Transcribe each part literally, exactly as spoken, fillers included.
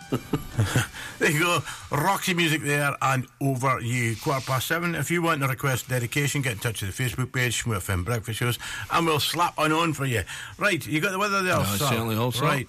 There you go, Roxy music there, and over you. Quarter past seven. If you want to request dedication, get in touch with the Facebook page, Schmoo F M Breakfast Shows, and we'll slap one on for you. Right, you got the weather there, no, sir? Certainly also. Right.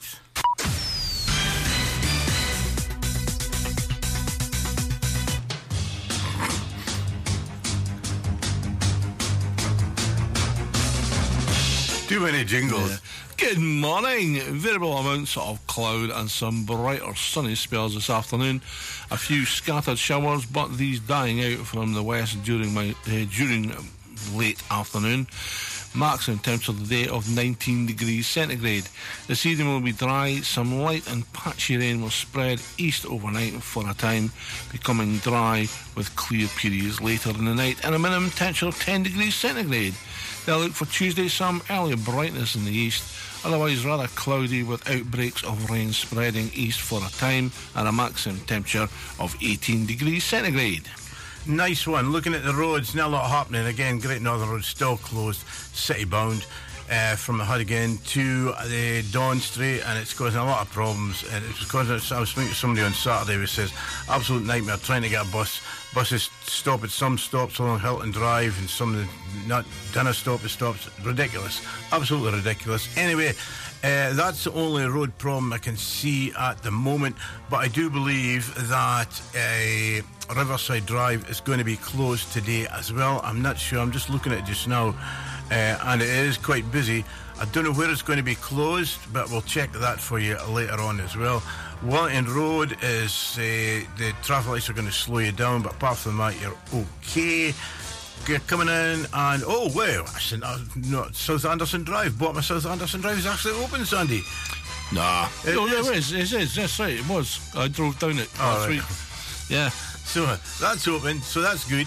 Too many jingles. Yeah. Good morning. Variable amounts of cloud and some brighter sunny spells this afternoon. A few scattered showers, but these dying out from the west during my uh, during late afternoon. Maximum temperature today of nineteen degrees centigrade. This evening will be dry. Some light and patchy rain will spread east overnight for a time, becoming dry with clear periods later in the night, and a minimum temperature of ten degrees centigrade. They'll look for Tuesday some early brightness in the east, otherwise rather cloudy with outbreaks of rain spreading east for a time, and a maximum temperature of eighteen degrees centigrade. Nice one. Looking at the roads, not a lot happening. Again, Great Northern Road still closed, city bound, uh, from the Hood again to the Dawn Street, and it's causing a lot of problems. And it's causing, I was speaking to somebody on Saturday who says, absolute nightmare trying to get a bus. Buses stop at some stops along Hilton Drive, and some of the not dinner stop at stops. Ridiculous. Absolutely ridiculous. Anyway, Uh, that's the only road problem I can see at the moment, but I do believe that uh, Riverside Drive is going to be closed today as well. I'm not sure, I'm just looking at it just now, uh, and it is quite busy. I don't know where it's going to be closed, but we'll check that for you later on as well. Wellington Road is, uh, the traffic lights are going to slow you down, but apart from that, you're okay. You're coming in, and oh well, I said, uh, no, South Anderson Drive. Bottom of South Anderson Drive is actually open, Sandy. Nah, it no, is. it is. It is. That's right. It was. I drove down it oh, last right. week. Yeah. So that's open. So that's good.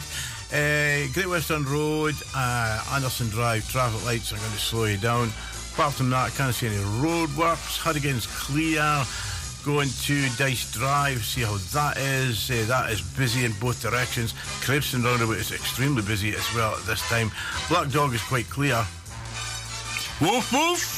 Uh, Great Western Road, uh, Anderson Drive. Traffic lights are going to slow you down. Apart from that, I can't see any roadworks. Hardigan's clear. Going to Dice Drive, see how that is. Uh, that is busy in both directions. Cribston roundabout is extremely busy as well at this time. Black Dog is quite clear. Woof woof.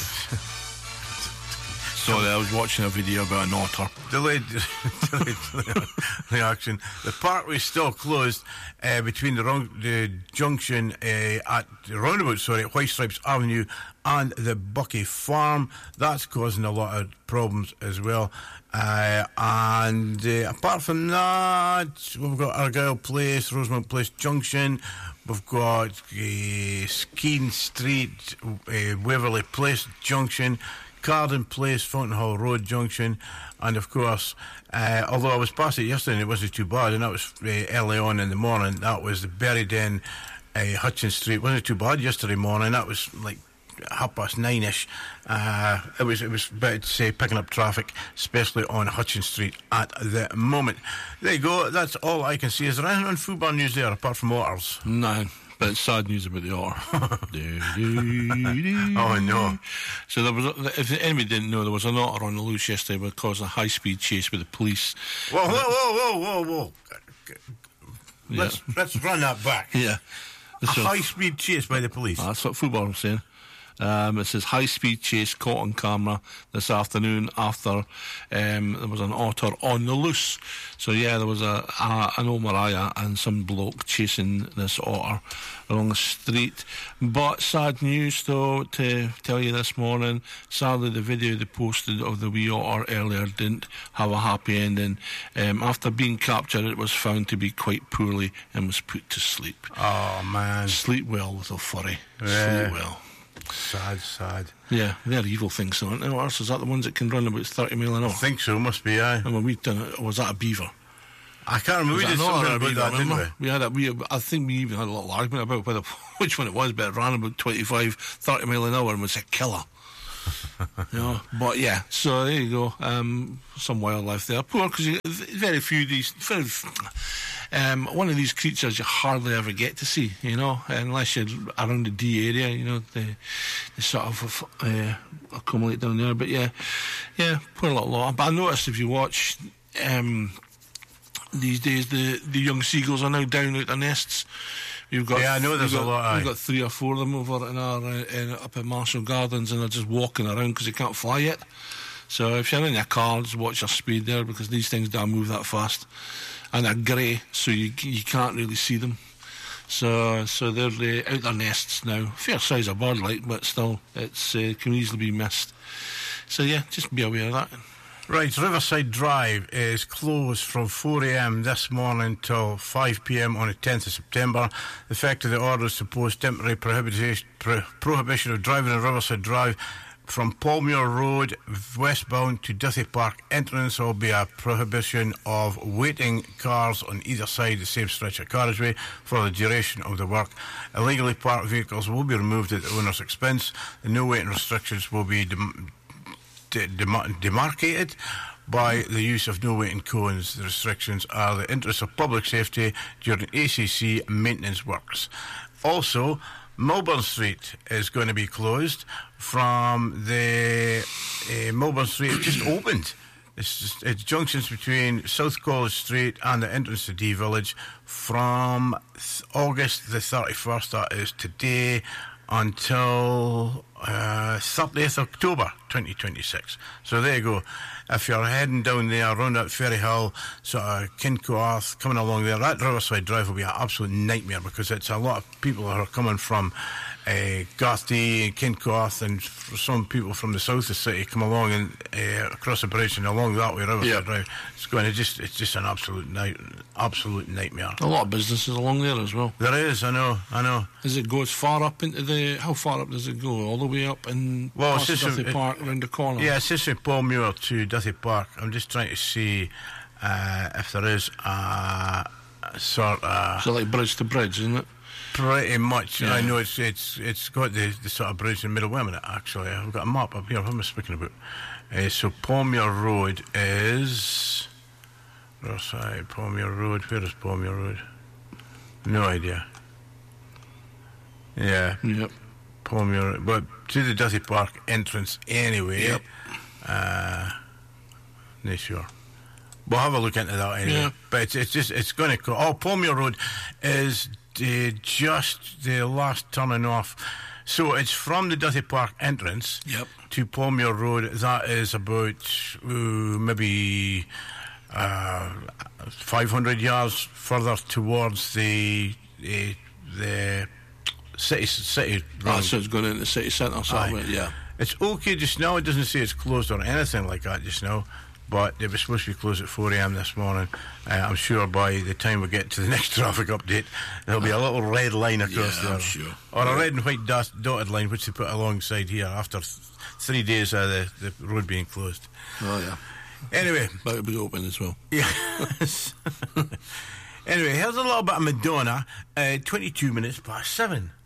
Sorry, I was watching a video about an otter. Delayed, delayed, delayed reaction. The parkway is still closed uh, between the, wrong, the junction uh, at the roundabout, sorry, at White Stripes Avenue and the Bucky Farm. That's causing a lot of problems as well. Uh, and uh, apart from that, we've got Argyle Place, Rosemount Place Junction. We've got uh, Skene Street, uh, Waverley Place Junction, Carden Place, Fountain Hall Road Junction, and of course, uh, although I was past it yesterday and it wasn't too bad, and that was uh, early on in the morning, that was the Berryden uh, Hutchins Street. Wasn't too bad yesterday morning. That was like half past nine-ish. Uh, it was it was about to say picking up traffic, especially on Hutchins Street at the moment. There you go. That's all I can see. Is there anything on football news there apart from otters? No. But it's sad news about the otter. Oh no! So there was, a, if anybody didn't know, there was an otter on the loose yesterday because of a high-speed chase with the police. Whoa, whoa, whoa, whoa, whoa, whoa! Let's yeah. let's run that back. Yeah, a high-speed chase by the police. That's what football was saying. Um, it says high-speed chase caught on camera this afternoon after um, there was an otter on the loose. So yeah, there was a, a an old Mariah and some bloke chasing this otter along the street. But sad news though to tell you this morning. Sadly, the video they posted of the wee otter earlier didn't have a happy ending. Um, after being captured, it was found to be quite poorly and was put to sleep. Oh man! Sleep well, little furry. Yeah. Sleep well. Sad, sad. Yeah, they're evil things, aren't they? Ours, is that the ones that can run about thirty mile an hour? I think so, must be, aye. And when we done it, or was that a beaver? I can't remember. We did something about that, didn't we? We had a, we, I think we even had a little argument about whether, which one it was, but it ran about twenty-five, thirty mile an hour and was a killer. You know, but yeah, so there you go. Um, some wildlife there. Poor, because very few of these, very, um, one of these creatures you hardly ever get to see, you know, unless you're around the D area, you know, they, they sort of uh, accumulate down there. But yeah, yeah, poor little lot. But I noticed if you watch um, these days, the, the young seagulls are now down out their nests. You've got, yeah, I know there's got, a lot. We've got three or four of them over in our uh, in, up in Marshall Gardens, and they're just walking around because they can't fly yet. So if you're in your car, just watch your speed there, because these things don't move that fast, and they're grey, so you you can't really see them. So so they're uh, out their nests now. Fair size of bird, like, but still, it's uh, can easily be missed. So yeah, just be aware of that. Right, Riverside Drive is closed from four a.m. this morning till five p.m. on the tenth of September. The effect of the order is to pose temporary prohibition, pro- prohibition of driving on Riverside Drive from Palmmuir Road westbound to Duthie Park entrance. There will be a prohibition of waiting cars on either side the same stretch of carriageway for the duration of the work. Illegally parked vehicles will be removed at the owner's expense. The no waiting restrictions will be dem- Dem- demarcated by the use of no waiting cones. The restrictions are the interest of public safety during A C C maintenance works. Also, Melbourne Street is going to be closed from the uh, Melbourne Street. It just opened. It's, just, it's junctions between South College Street and the entrance to D Village from th- August the thirty-first, that is today, until uh, thirtieth of October twenty twenty-six. So there you go. If you're heading down there around that Ferry Hill, sort of Kincoarth, coming along there, that Riverside Drive will be an absolute nightmare, because it's a lot of people that are coming from uh, Garthy and Kincoarth, and f- some people from the south of the city come along and uh, across the bridge and along that way Riverside Yeah. Drive. It's going to just it's just an absolute night absolute nightmare. A lot of businesses along there as well. There is, I know, I know. Does it go as far up into the... How far up does it go? All the way up in Well, past it's just Duthie a- Park, round the corner? Yeah, it's just from Palmmuir to Duthie Park. I'm just trying to see uh, if there is a sort of... So like bridge to bridge, isn't it? Pretty much. Yeah. I know it's it's it's got the, the sort of bridge in the middle. Wait a minute, actually. I've got a map up here. What am I speaking about? Uh, so Palmmuir Road is... Riverside, Palmmuir Road. Where is Palmmuir Road? No idea. Yeah. Yep. Palmmuir, but to the Duthie Park entrance anyway. Yep. Uh, not sure. We'll have a look into that anyway. Yeah. But it's, it's just it's going to go. Oh, Palmmuir Road is uh, just the last turning off. So it's from the Duthie Park entrance Yep. to Palmmuir Road. That is about uh, maybe uh, five hundred yards further towards the uh, the city city Oh, road. so it's going into the city centre, sort Aye. of it, yeah. It's okay just now. It doesn't say it's closed or anything like that just now, but it was supposed to be closed at four a.m. this morning. Uh, I'm sure by the time we get to the next traffic update, there'll be a little red line across Yeah, there. I'm sure. Or a red and white dot- dotted line, which they put alongside here after th- three days of the, the road being closed. Oh, yeah. Anyway. But it'll be open as well. Yes. Anyway, here's a little bit of Madonna, uh, twenty-two minutes past seven.